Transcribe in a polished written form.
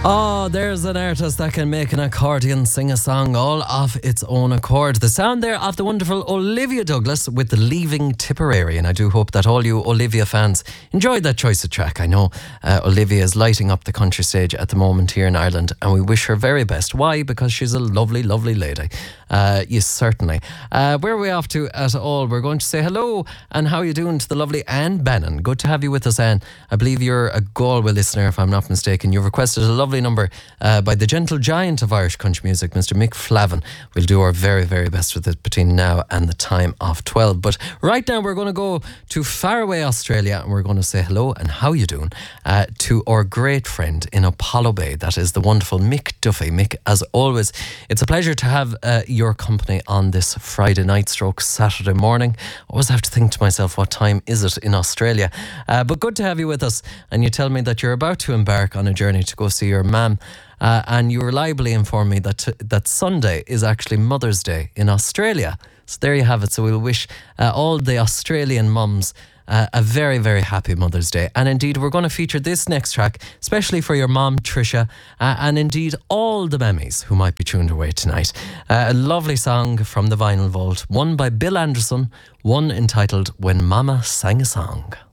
Oh, there's an artist that can make an accordion sing a song all of its own accord. The sound there of the wonderful Olivia Douglas with the Leaving Tipperary, and I do hope that all you Olivia fans enjoyed that choice of track. I know Olivia is lighting up the country stage at the moment here in Ireland, and we wish her very best. Why? Because she's a lovely, lovely lady. Yes, certainly. Where are we off to at all? We're going to say hello and how are you doing to the lovely Anne Bannon. Good to have you with us, Anne. I believe you're a Galway listener, if I'm not mistaken. You've requested a lovely number by the gentle giant of Irish country music, Mr. Mick Flavin. We'll do our very, very best with it between now and the time of 12. But right now we're going to go to faraway Australia and we're going to say hello and how you doing to our great friend in Apollo Bay. That is the wonderful Mick Duffy. Mick, as always, it's a pleasure to have your company on this Friday night stroke Saturday morning. I always have to think to myself, what time is it in Australia? But good to have you with us. And you tell me that you're about to embark on a journey to go see your mum. And you reliably informed me that Sunday is actually Mother's Day in Australia. So there you have it. So we'll wish all the Australian mums a very, very happy Mother's Day. And indeed, we're going to feature this next track, especially for your mom, Tricia, and indeed all the mammies who might be tuned away tonight. A lovely song from the Vinyl Vault, one by Bill Anderson, one entitled When Mama Sang a Song.